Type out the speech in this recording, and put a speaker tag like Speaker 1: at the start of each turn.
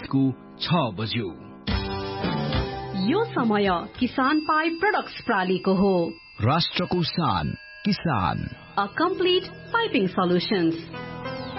Speaker 1: दिउँसो 6 बज्यो।
Speaker 2: यो समय किसान पाइप प्रोडक्ट्स प्रालीको हो।
Speaker 1: राष्ट्रको शान किसान।
Speaker 2: A complete piping solutions.